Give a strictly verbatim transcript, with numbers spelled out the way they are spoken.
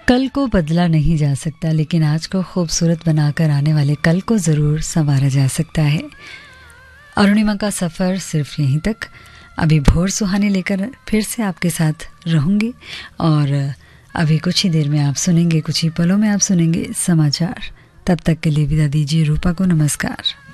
कल को बदला नहीं जा सकता, लेकिन आज को खूबसूरत बनाकर आने वाले कल को ज़रूर संवारा जा सकता है। अरुणिमा का सफ़र सिर्फ यहीं तक। अभी भोर सुहानी लेकर फिर से आपके साथ रहूँगी और अभी कुछ ही देर में आप सुनेंगे, कुछ ही पलों में आप सुनेंगे समाचार। तब तक के लिए विदा दीजिए रूपा को। नमस्कार।